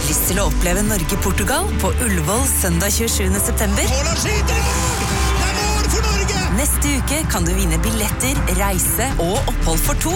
lyst til å oppleve Norge-Portugal på Ullevål søndag 27. september? Haaland skyter i mål! Det er mål for Norge! Neste uke kan du vinne billetter, reise og opphold for 2